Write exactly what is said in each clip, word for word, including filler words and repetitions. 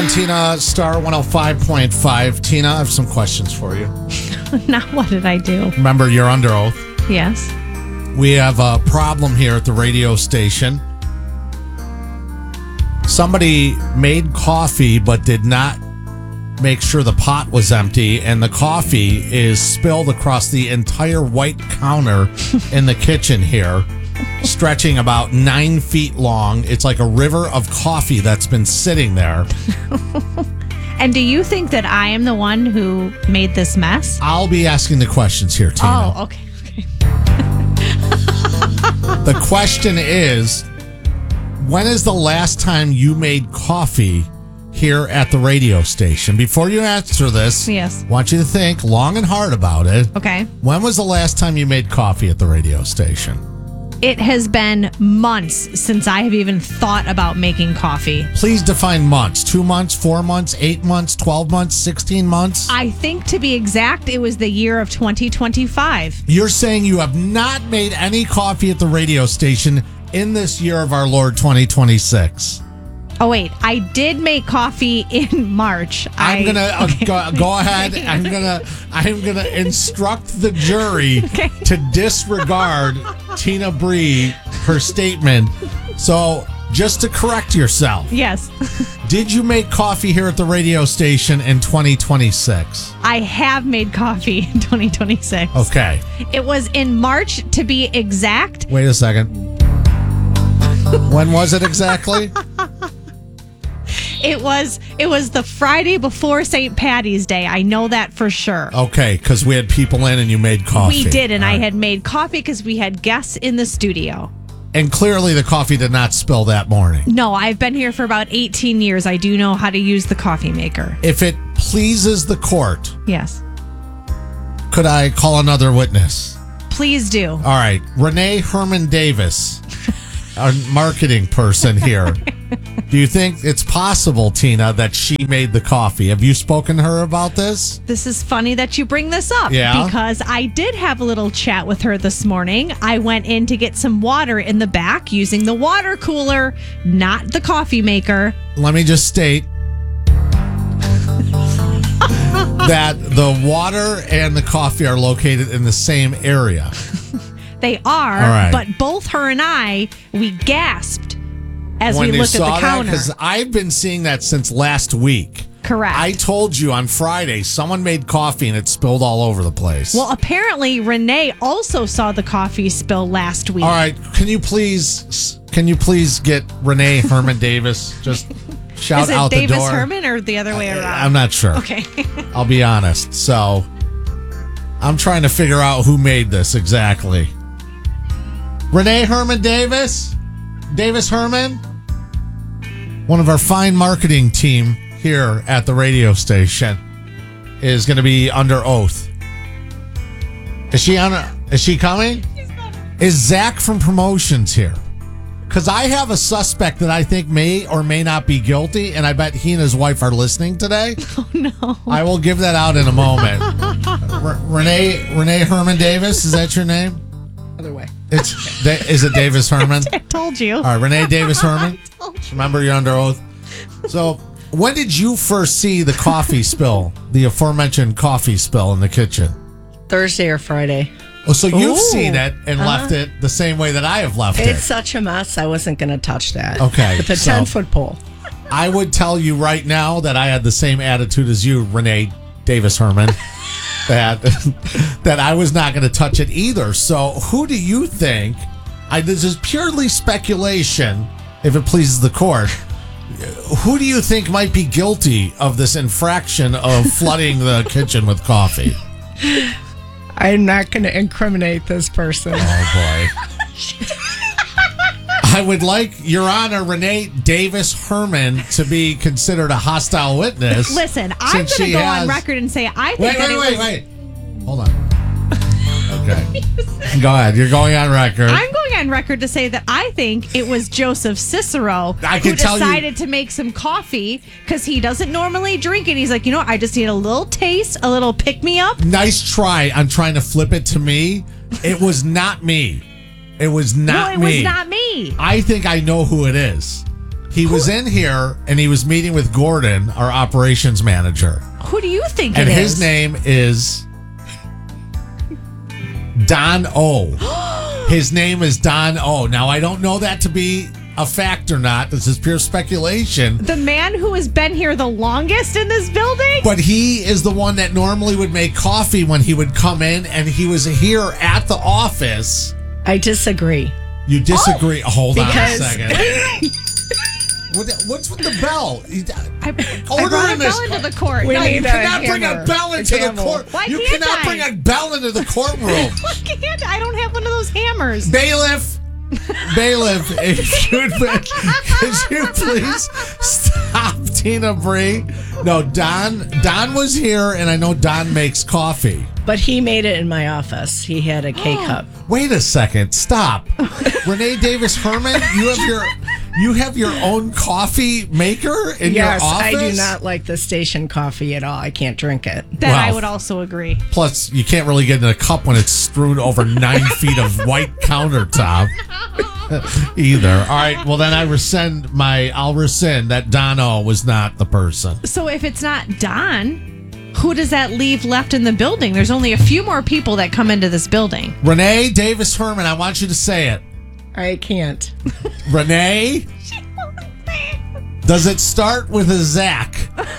and Tina, Star one oh five point five. Tina, I have some questions for you. Now, what did I do? Remember, you're under oath. Yes. We have a problem here at the radio station. Somebody made coffee but did not make sure the pot was empty, and the coffee is spilled across the entire white counter in the kitchen here, stretching about nine feet long. It's like a river of coffee that's been sitting there. And do you think that I am the one who made this mess? I'll be asking the questions here, Tina. Oh, okay. okay. The question is, when is the last time you made coffee here at the radio station? Before you answer this, Yes. I want you to think long and hard about it. Okay. When was the last time you made coffee at the radio station? It has been months since I have even thought about making coffee. Please define months. Two months, four months, eight months, twelve months, sixteen months? I think, to be exact, it was the year of twenty twenty-five. You're saying you have not made any coffee at the radio station in this year of our Lord twenty twenty-six. Oh, wait. I did make coffee in March. I'm I, gonna uh, okay. go, go ahead. I'm gonna I'm gonna instruct the jury Okay. to disregard Tina Bree, her statement. So just to correct yourself, Yes. did you make coffee here at the radio station in twenty twenty-six? I have made coffee in twenty twenty-six. Okay. It was in March, to be exact. Wait a second. When was it exactly? It was it was the Friday before Saint Patty's Day. I know that for sure. Okay, because we had people in and you made coffee. We did, and All I right. had made coffee because we had guests in the studio. And clearly the coffee did not spill that morning. No, I've been here for about eighteen years. I do know how to use the coffee maker. If it pleases the court, Yes. could I call another witness? Please do. All right. Renee Herman Davis, our marketing person here. Do you think it's possible, Tina, that she made the coffee? Have you spoken to her about this? This is funny that you bring this up. Yeah? Because I did have a little chat with her this morning. I went in to get some water in the back using the water cooler, not the coffee maker. Let me just state that the water and the coffee are located in the same area. They are, All right. but both her and I, we gasped as when we you looked at saw the that, counter. because I've been seeing that since last week. Correct. I told you on Friday someone made coffee and it spilled all over the place. Well, apparently Renee also saw the coffee spill last week. All right, can you please can you please get Renee Herman Davis? Just shout Is it out Davis the door. Herman or the other way around? I'm not sure. Okay. I'll be honest. So I'm trying to figure out who made this exactly. Renee Herman Davis? Davis Herman? One of our fine marketing team here at the radio station is going to be under oath. Is she on? A, is she coming? Is Zach from promotions here? Because I have a suspect that I think may or may not be guilty, and I bet he and his wife are listening today. Oh, no. I will give that out in a moment. R- Renee Renee Herman Davis, is that your name? Other way. It's is it Davis Herman? I told you. All right, Renee Davis Herman. Remember, you're under oath. So, when did you first see the coffee spill, the aforementioned coffee spill in the kitchen? Thursday or Friday. Oh, so you've Ooh. seen it and left it the same way that I have left It's it. such a mess. I wasn't going to touch that. Okay, With a so- ten foot pole. I would tell you right now that I had the same attitude as you, Renee Davis Herman, that that I was not going to touch it either. So, who do you think? I, this is purely speculation. If it pleases the court, who do you think might be guilty of this infraction of flooding the kitchen with coffee? I'm not going to incriminate this person. Oh boy. I would like Your Honor Renee Davis Herman to be considered a hostile witness. Listen, I'm since going she to go has- on record and say I think Wait, that wait, it wait, was, wait. Hold on. Okay. Go ahead. You're going on record. I'm going on record to say that I think it was Joseph Cicero I who can tell you- decided to make some coffee because he doesn't normally drink it. He's like, you know, I just need a little taste, a little pick me up. Nice try on trying to flip it to me. It was not me. It was not no, it me. was not me. I think I know who it is. He was in here and he was meeting with Gordon, our operations manager. Who do you think And it his is? name is Don O. His name is Don O. Now, I don't know that to be a fact or not. This is pure speculation. The man who has been here the longest in this building? But he is the one that normally would make coffee when he would come in, and he was here at the office. I disagree. You disagree? Hold Because- on a second. What, what's with the bell? I, I Order brought in a this- bell into the court. We No, need you a cannot bring a hammer. bell into the Example. court. Why you can't cannot I? bring a bell into the courtroom. I can't. I don't have one of those hammers. Bailiff, bailiff, if you'd been, could you please stop Tina Bree? No, Don. Don was here, and I know Don makes coffee. But he made it in my office. He had a K cup. Wait a second. Stop. Renee Davis Herman, you have your you have your own coffee maker in Yes, your office? I do not like the station coffee at all. I can't drink it. That I Wow. would also agree. Plus, you can't really get in a cup when it's strewn over nine feet of white countertop. Either. All right. Well, then I rescind my. I'll rescind that Dono was not the person. So if it's not Don, who does that leave left in the building? There's only a few more people that come into this building. Renee Davis Herman. I want you to say it. I can't. Renee. Does it start with a Zach?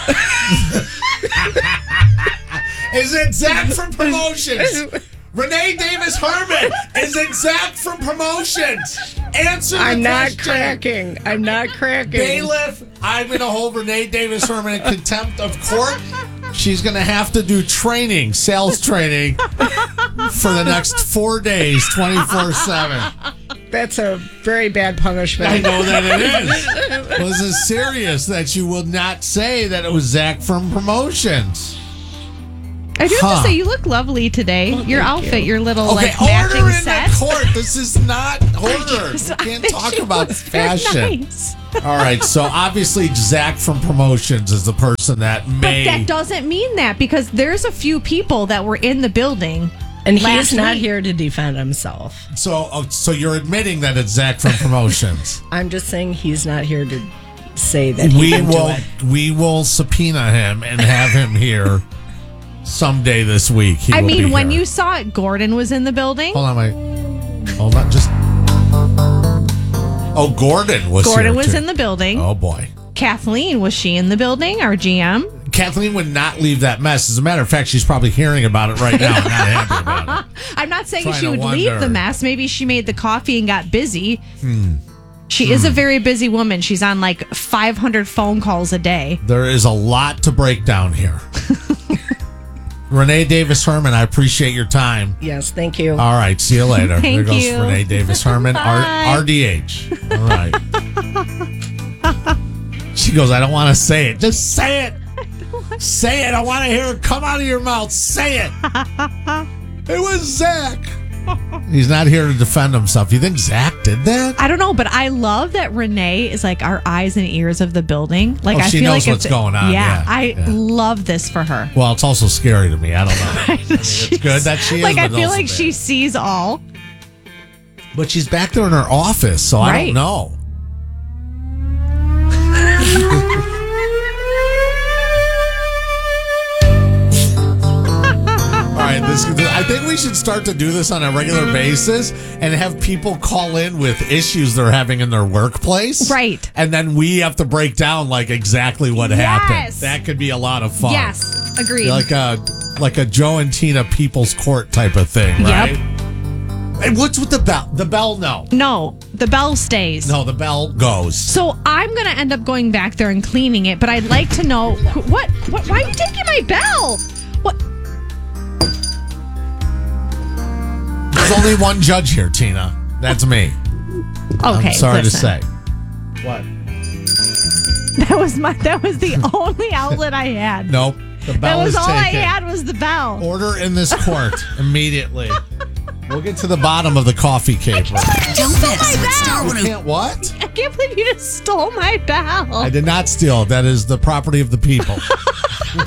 Is it Zach from Promotions? Renee Davis Herman. Is it Zach from Promotions? Answer the I'm not question. cracking. I'm not cracking. Bailiff, I'm going to hold Renee Davis Herman in contempt of court. She's going to have to do training, sales training, for the next four days, twenty-four seven. That's a very bad punishment. I know that it is. Well, this is serious that you will not say that it was Zach from Promotions. I do have Huh. to say, you look lovely today. your thank outfit, you. your little Okay, like order matching in set. the court. This is not order. You can't talk about fashion. Nice. All right, so obviously Zach from Promotions is the person that But may. that doesn't mean that, because there's a few people that were in the building. And he's last not week. here to defend himself. So, oh, so you're admitting that it's Zach from Promotions. I'm just saying he's not here to say that he we didn't will, do it. we will subpoena him and have him here someday this week. He I will mean, be when here. you saw it, Gordon was in the building. hold on, wait, hold on, just. Oh, Gordon was. Gordon here was too. in the building. Oh boy. Kathleen, was she in the building? Our G M. Kathleen would not leave that mess. As a matter of fact, she's probably hearing about it right now and not happy about it. I'm not saying Trying she to would leave wonder. the mess. Maybe she made the coffee and got busy. Hmm. She is a very busy woman. She's on like five hundred phone calls a day. There is a lot to break down here. Renee Davis Herman, I appreciate your time. Yes, thank you. All right, see you later. Thank there goes you. Renee Davis Herman, R- Bye. R D H. All right. She goes, I don't want to say it. Just say it. Say it. I want to hear it come out of your mouth. Say it. It was Zach. He's not here to defend himself. You think Zach did that? I don't know, but I love that Renee is like our eyes and ears of the building. Like Oh, I she feel knows like what's if- going on. Yeah, I yeah. love this for her. Well, it's also scary to me. I don't know. I mean, it's good that she is. Like I but feel also like bad. she sees all. But she's back there in her office, so I Right. don't know. All right, this, I think we should start to do this on a regular basis and have people call in with issues they're having in their workplace. Right. And then we have to break down like exactly what happened. Yes. That could be a lot of fun. Yes, agreed. Like a like a Joe and Tina People's Court type of thing, right? And what's with the bell? The bell, no. No, the bell stays. No, the bell goes. So I'm gonna end up going back there and cleaning it, but I'd like to know wh- what, what why are you taking my bell? What? There's only one judge here, Tina. That's me. Okay, I'm sorry listen. to say. What? That was my that was the only outlet I had. Nope. The bell that was is all I taken. had was the bell. Order in this court immediately. We'll get to the bottom of the coffee caper. Don't miss with Star You one oh can't what? I can't believe you just stole my bell. I did not steal. That is the property of the people.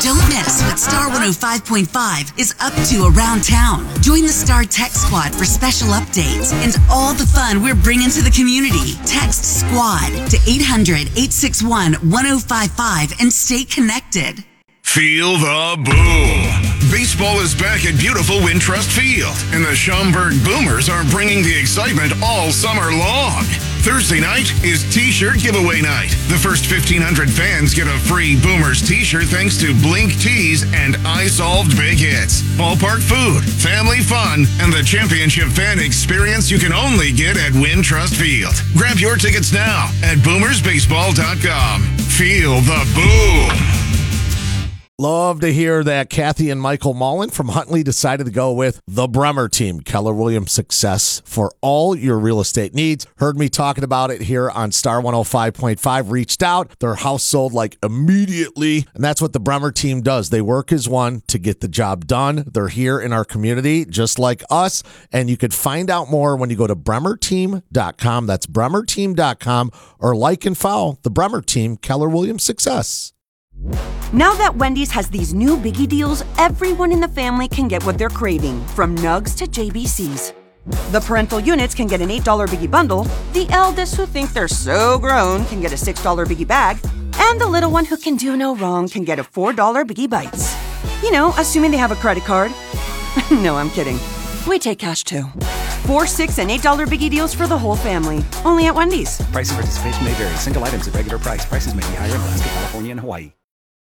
Don't miss what Star one oh five point five is up to around town. Join the Star Tech Squad for special updates and all the fun we're bringing to the community. Text SQUAD to eight hundred, eight six one, one oh five five and stay connected. Feel the boom. Baseball is back at beautiful Wintrust Field, and the Schaumburg Boomers are bringing the excitement all summer long. Thursday night is T-shirt giveaway night. The first fifteen hundred fans get a free Boomers T-shirt thanks to Blink Tees and I Solved Big Hits. Ballpark food, family fun, and the championship fan experience you can only get at Wintrust Field. Grab your tickets now at boomers baseball dot com. Feel the boom. Love to hear that Kathy and Michael Mullen from Huntley decided to go with the Bremer team, Keller Williams Success, for all your real estate needs. Heard me talking about it here on Star one oh five point five. Reached out. Their house sold like immediately. And that's what the Bremer team does. They work as one to get the job done. They're here in our community just like us. And you could find out more when you go to bremer team dot com. That's bremer team dot com, or like and follow the Bremer team, Keller Williams Success. Now that Wendy's has these new biggie deals, everyone in the family can get what they're craving, from nugs to J B Cs. The parental units can get an eight dollar biggie bundle, the eldest who think they're so grown can get a six dollar biggie bag, and the little one who can do no wrong can get a four dollar biggie bites. You know, assuming they have a credit card. No, I'm kidding. We take cash too. Four, six, and eight dollar biggie deals for the whole family. Only at Wendy's. Price and participation may vary. Single items at regular price. Prices may be higher in Alaska, California, and Hawaii.